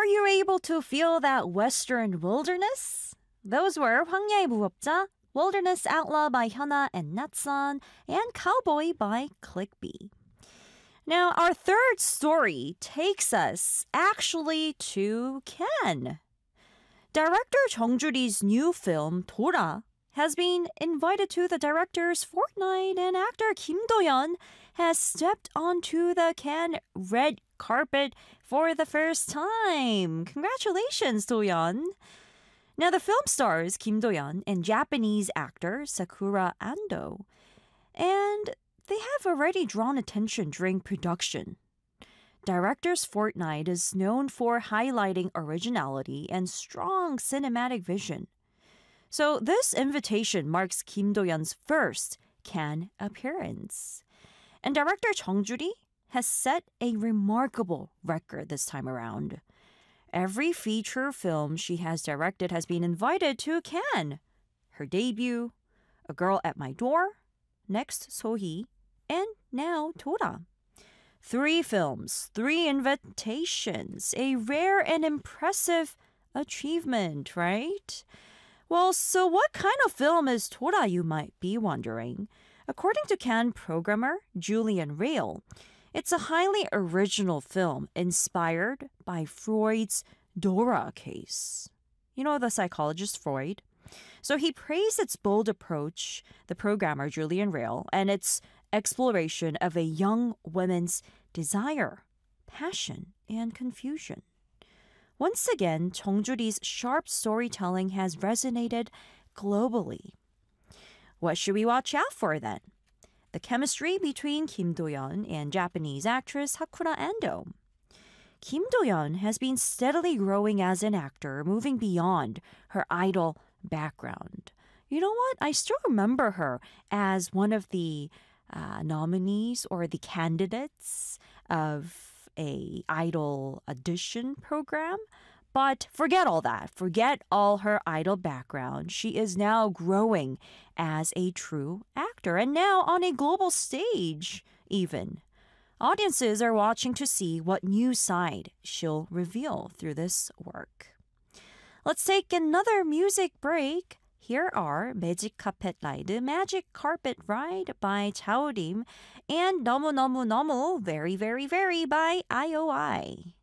were you able to feel that Western wilderness? Those were 황야의 무법자, Wilderness Outlaw by Hyuna and Natsan, and Cowboy by Clickbee. Now, our third story takes us actually to Cannes. Director Jung Juri's new film, Dora, has been invited to the director's fortnight, and actor Kim Do-yeon has stepped onto the Cannes red carpet for the first time. Congratulations, Do-yeon. Now, the film stars Kim Do-yeon and Japanese actor Sakura Ando, and they have already drawn attention during production. Director's Fortnight is known for highlighting originality and strong cinematic vision. So this invitation marks Kim Do-yeon's first Cannes appearance. And director Jung Juri has set a remarkable record this time around. Every feature film she has directed has been invited to Cannes. Her debut, A Girl at My Door, next Sohee, and now Dora. 3 films, 3 invitations, a rare and impressive achievement, right? Well, so what kind of film is Dora, you might be wondering? According to Cannes programmer Julian Rayl, it's a highly original film inspired by Freud's Dora case. You know the psychologist Freud? So he praised its bold approach, the programmer Julian Rayl, and its exploration of a young woman's desire, passion, and confusion. Once again, Jung Juri's sharp storytelling has resonated globally. What should we watch out for then? The chemistry between Kim Do-yeon and Japanese actress Sakura Ando. Kim Do-yeon has been steadily growing as an actor, moving beyond her idol background. You know what? I still remember her as one of the nominees or the candidates of a idol audition program. But forget all that. Forget all her idol background. She is now growing as a true actor and now on a global stage even. Audiences are watching to see what new side she'll reveal through this work. Let's take another music break. Here are Magic Carpet Ride, Magic Carpet Ride by Chaorim, and 너무 너무 너무 Very Very Very by IOI.